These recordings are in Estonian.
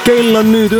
Kell on nüüd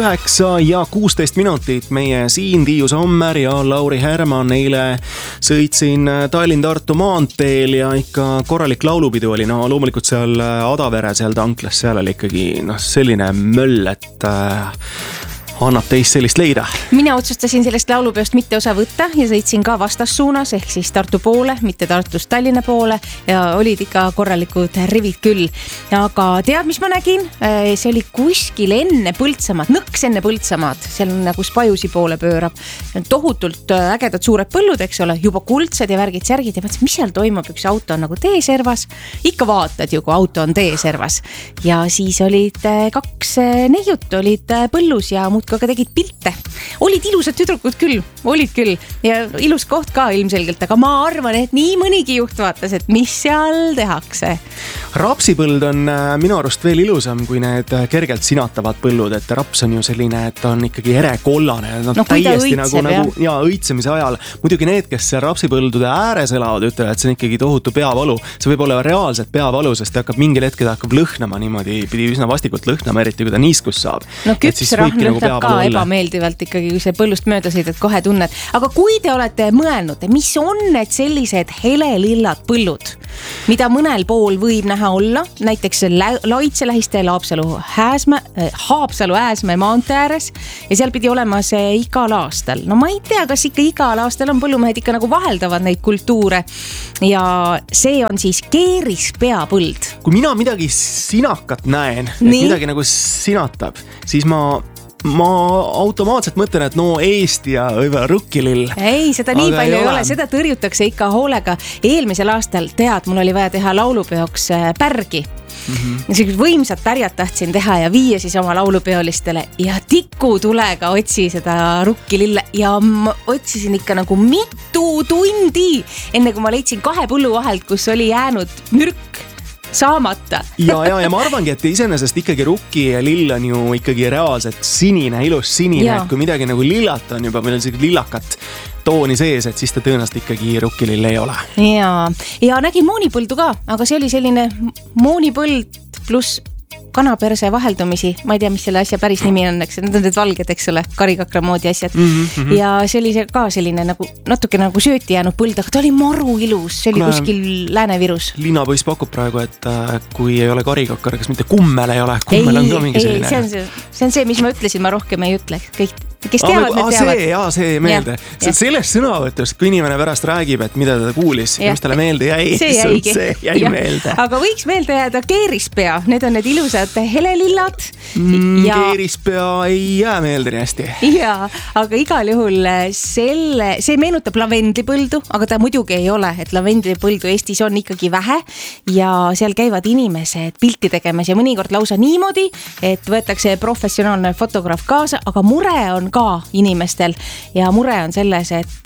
9:16. Meie siin Tiiu Sommer ja Lauri Herman. Eile sõitsin Tallinn-Tartu maanteel ja ikka korralik laulupidu oli. No loomulikult seal Adavere, seal tanklas, seal oli ikkagi selline möll, et annab teist sellist leida. Mina otsustasin sellest laulupeost mitte osa võtta ja sõitsin ka vastassuunas ehk siis Tartu poole, mitte Tartust Tallinna poole ja olid ikka korralikud rivid küll. Aga tead, mis ma nägin? See oli kuskil enne Põltsamaad, nõks enne Põltsamaad, seal nagu Spajusi poole pöörab. Tohutult ägedad suured põllud, eks ole, juba kuldsed ja värgid, särgid ja mõtlesin, mis seal toimub, üks auto on nagu teeservas. Ikka vaatad ju, kui auto on teeservas. Ja siis olid kaks neiut, olid põllus ja muudkui aga tegid pilte. Olid ilusad tüdrukud küll, olid küll ja ilus koht ka ilmselgelt, aga ma arvan, et nii mõnigi juht vaatas, et mis seal tehakse. Rapsipõld on minu arust veel ilusam kui need kergelt sinatavad põllud, et raps on ju selline, et on ikkagi erekollane. No kui ta õitseb, ja õitsemise ajal. Muidugi need, kes rapsipõldude ääres elavad, ütlevad, et see on ikkagi tohutu peavalu. See võib olla reaalselt peavalu, sest ta hakkab mingil hetkel lõhnama niimoodi, pidi üsna vastikult lõhnama, eriti kui ta niiskus saab. No küpsrahn lõhnab ka ebameeldivalt ikkagi, kui see põllust mööda sõidad, kohe tunned. Aga kui te olete mõelnud, mis on need sellised helelillad põllud, mida mõnel pool võib näha olla, näiteks Laitse lähiste Haapsalu Ääsmäe maantee ääres ja seal pidi olema see igal aastal. No ma ei tea, kas ikka igal aastal on põllumehed ikka nagu vaheldavad neid kultuure ja see on siis keerispeapõld. Kui mina midagi sinakat näen, et midagi nagu sinatab, siis ma automaatselt mõtlen, et Eesti ja rukkilill. Ei, seda nii palju ei ole, seda tõrjutakse ikka hoolega. Eelmisel aastal, tead, mul oli vaja teha laulupeoks pärgi. Niisugused võimsad pärjad tahtsin teha ja viia siis oma laulupeolistele ja tikutulega otsi seda rukkilille ja ma otsisin ikka nagu mitu tundi, enne kui ma leidsin 2 põllu vahelt, kus oli jäänud mürk saamata. ja ma arvangi, et iseenesest ikkagi rukki ja lill on ju ikkagi reaalselt sinine, ilus sinine, et kui midagi nagu lillat on juba, meil on selline lillakat tooni sees, et siis ta tõenäoliselt ikkagi rukkilill ei ole. Ja nägin moonipõldu ka, aga see oli selline moonipõld pluss kanaperse vaheldumisi. Ma ei tea, mis selle asja päris nimi on, eks need on need valged, eks ole, karikakra moodi asjad. Ja see oli ka selline nagu, natuke nagu sööti jäänud põld, aga ta oli maru ilus, see oli kuskil Lääne-Virus. Linnapoiss pakub praegu, et kui ei ole karikakkar, kas mitte kummel ei ole, kummel on ka mingi selline. See on see, mis ma ütlesin, ma rohkem ei ütle. Kes teavad, need teavad. See meelde. Sellest sõnavõtust, kui inimene pärast räägib, et mida ta kuulis ja mis talle meelde jäi, see jäi meelde. Aga võiks meelde jääda keerispea, need on need ilusad helelillad. Keerispea ei jää meelde nii hästi. Ja, aga igal juhul see meenutab lavendlipõldu, aga ta muidugi ei ole, et lavendlipõldu Eestis on ikkagi vähe ja seal käivad inimesed pilti tegemas ja mõnikord lausa niimoodi, et võetakse professionaalne fotograaf kaasa, aga mure on ka inimestel ja mure on selles, et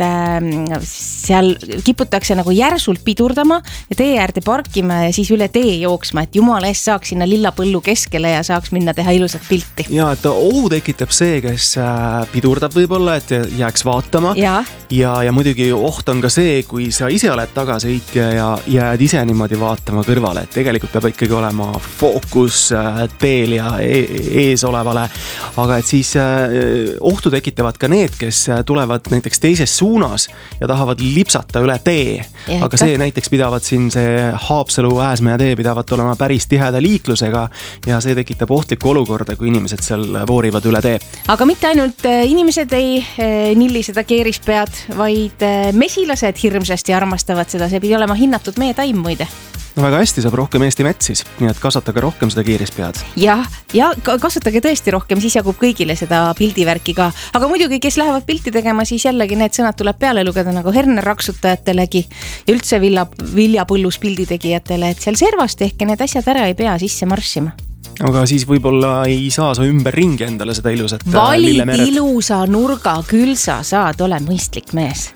seal kiputakse nagu järsult pidurdama ja tee äärde parkima ja siis üle tee jooksma, et jumala eest saaks sinna lillapõllu keskele ja saaks minna teha ilusat pilti. Ja, et ohu tekitab see, kes pidurdab võib-olla, et jääks vaatama ja muidugi oht on ka see, kui sa ise oled tagasõitja ja jääd ise niimoodi vaatama kõrvale, et tegelikult peab ikkagi olema fookus teel ja ees olevale, aga et siis ohtu tekitavad ka need, kes tulevad näiteks teises suunas ja tahavad lipsata üle tee. Aga see näiteks pidavad siin see Haapsalu Ääsmäe tee pidavad olema päris tiheda liiklusega ja see tekitab ohtlikku olukorda, kui inimesed seal voorivad üle tee. Aga mitte ainult inimesed ei nilli seda keerispead, vaid mesilased hirmsasti armastavad seda, see pidi olema hinnatud meie taim muide. No väga hästi, saab rohkem Eesti mets siis, nii et kasvatage rohkem seda keerispead. Ja kasvatage tõesti rohkem, siis jagub kõigile seda pildivärki ka. Aga muidugi, kes lähevad pilti tegema, siis jällegi need sõnad tuleb peale lugeda nagu herneraksutajatelegi ja üldse viljapõllus pilditegijatele, et seal servast ehk need asjad ära ei pea sisse marssima. Aga siis võib-olla ei saa sa ümber ringi endale seda ilusat lillemeret. Valid ilusa nurga, küll sa saad, ole mõistlik mees.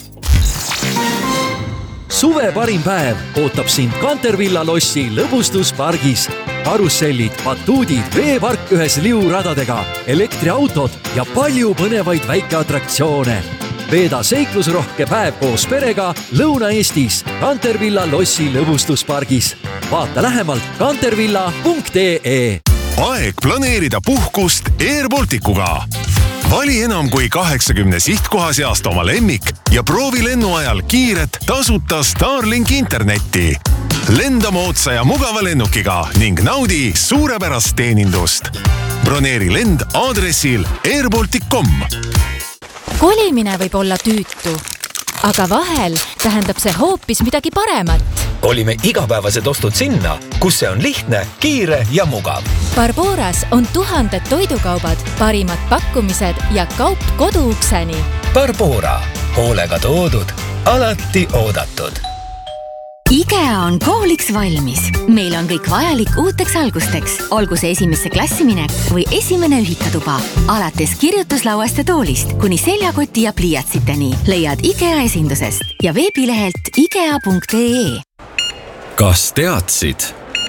Suve parim päev ootab sind Kantervilla lossi lõbustuspargis. Karussellid, batuudid, veepark ühes liuradadega, elektriautod ja palju põnevaid väikeatraktsioone. Veeda seiklusrohke päev koos perega Lõuna-Eestis Kantervilla lossi lõbustuspargis. Vaata lähemalt kantervilla.ee. Aeg planeerida puhkust Airbalticuga. Vali enam kui 80 sihtkoha seast oma lemmik ja proovi lennu ajal kiiret tasuta Starlink internetti. Lenda moodsa ja mugava lennukiga ning naudi suurepärast teenindust. Broneeri lend aadressil airbaltic.com. Kolimine võib olla tüütu, aga vahel tähendab see hoopis midagi paremat. Kolime igapäevased ostud sinna, kus see on lihtne, kiire ja mugav. Barboras on 1000 toidukaubad, parimad pakkumised ja kaup koduukseni. Barbora, hoolega toodud, alati oodatud. IKEA on kooliks valmis. Meil on kõik vajalik uuteks algusteks, olgu see esimesse klassi minek või esimene ühikatuba. Alates kirjutuslauast ja toolist kuni seljakoti ja pliiatsiteni leiad IKEA esindusest ja veebilehelt ikea.ee. Kas teadsid,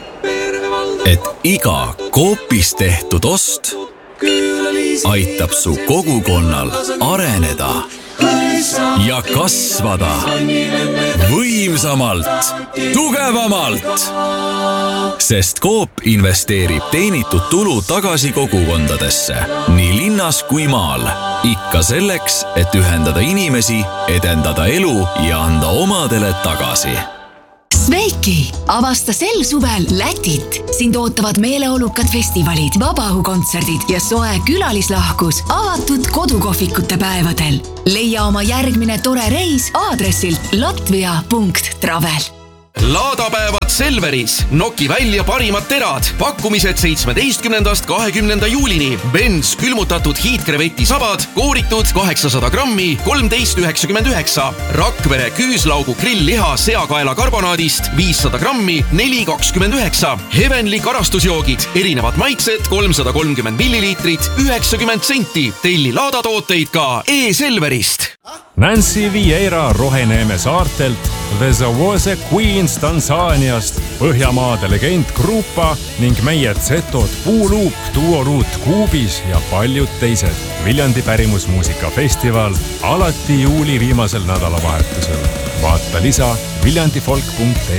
et iga Coopis tehtud ost aitab su kogukonnal areneda ja kasvada võimsamalt, tugevamalt? Sest Coop investeerib teenitud tulu tagasi kogukondadesse, nii linnas kui maal. Ikka selleks, et ühendada inimesi, edendada elu ja anda omadele tagasi. Sveiki! Avasta sel suvel Lätit. Sind ootavad meeleolukad festivalid, vabaõhukontserdid ja soe külalislahkus avatud kodukohvikute päevadel. Leia oma järgmine tore reis aadressilt latvia.travel. Laadapäevad Selveris. Noki välja parimad terad. Pakkumised 17.–20. juulini. Benz külmutatud hiidkreveti sabad, kooritud 800 grammi, 13,99. Rakvere küüslaugu grillliha seakaela karbonaadist 500 grammi, 4,29. Heavenly karastusjoogid, erinevad maitsed, 330 milliliitrit, 90 senti. Telli laadatooteid ka e-Selverist. Nancy Vieira Roheneeme saartelt, The Zawose Queens Tansaaniast, Põhjamaade legend Grupa ning meie Zetod Puuluup, Duoruut Kuubis ja paljud teised. Viljandi pärimusmuusikafestival alati juuli viimasel nädalavahetusel. Vaata lisa viljandifolk.ee.